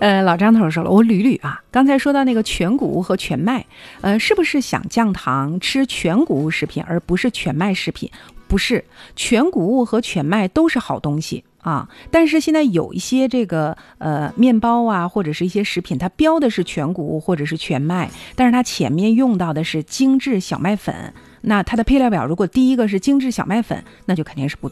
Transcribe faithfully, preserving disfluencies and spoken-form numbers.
呃，老张头说了，我捋捋啊，刚才说到那个全谷物和全麦，呃，是不是想降糖吃全谷物食品而不是全麦食品？不是，全谷物和全麦都是好东西啊，但是现在有一些这个呃面包啊，或者是一些食品，它标的是全谷物或者是全麦，但是它前面用到的是精致小麦粉，那它的配料表如果第一个是精致小麦粉，那就肯定是不对。